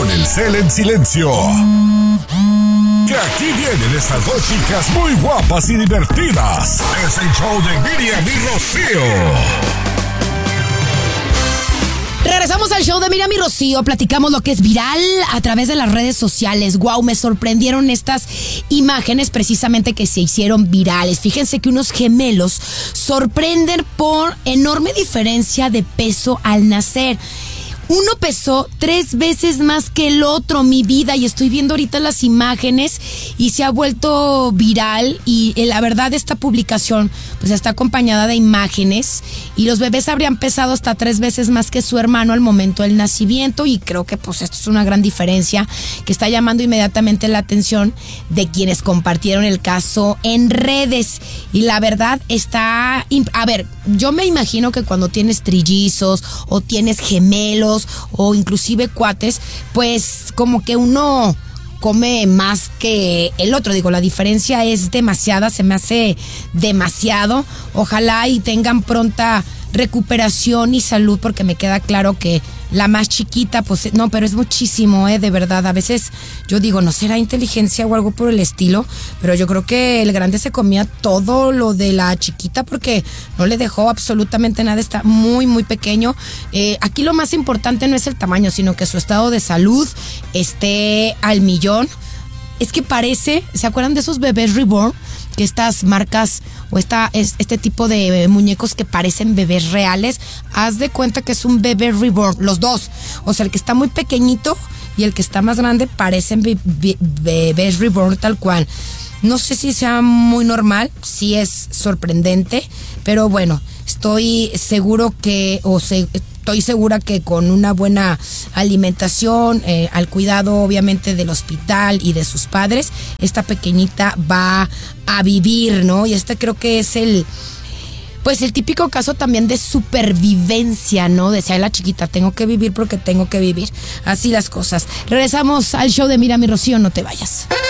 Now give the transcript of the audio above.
Pon el cel en silencio. Que aquí vienen estas dos chicas muy guapas y divertidas. Es el show de Miriam y Rocío. Regresamos al show de Miriam y Rocío. Platicamos lo que es viral a través de las redes sociales. Wow, me sorprendieron estas imágenes precisamente que se hicieron virales. Fíjense que unos gemelos sorprenden por enorme diferencia de peso al nacer. Uno pesó 3 veces más que el otro, mi vida, y estoy viendo ahorita las imágenes y se ha vuelto viral. Y la verdad, esta publicación pues está acompañada de imágenes y los bebés habrían pesado hasta 3 veces más que su hermano al momento del nacimiento, y creo que pues esto es una gran diferencia que está llamando inmediatamente la atención de quienes compartieron el caso en redes. Y la verdad está... A ver, yo me imagino que cuando tienes trillizos o tienes gemelos o inclusive cuates, pues como que uno come más que el otro. Digo, la diferencia es demasiada, se me hace demasiado. Ojalá y tengan pronta recuperación y salud, porque me queda claro que la más chiquita, pues no, pero es muchísimo, de verdad. A veces yo digo, ¿no será inteligencia o algo por el estilo? Pero yo creo que el grande se comía todo lo de la chiquita porque no le dejó absolutamente nada, está muy, muy pequeño. Aquí lo más importante no es el tamaño, sino que su estado de salud esté al millón. Es que parece, ¿se acuerdan de esos bebés reborn? Que estas marcas o este tipo de muñecos que parecen bebés reales, haz de cuenta que es un bebé reborn, los dos. O sea, el que está muy pequeñito y el que está más grande parecen bebés reborn tal cual. No sé si sea muy normal, sí es sorprendente, pero bueno, estoy segura que con una buena alimentación, al cuidado obviamente del hospital y de sus padres, esta pequeñita va a vivir, ¿no? Y creo que es el típico caso también de supervivencia, ¿no? Decía la chiquita, tengo que vivir porque tengo que vivir. Así las cosas. Regresamos al show de Miriam y Rocío, no te vayas.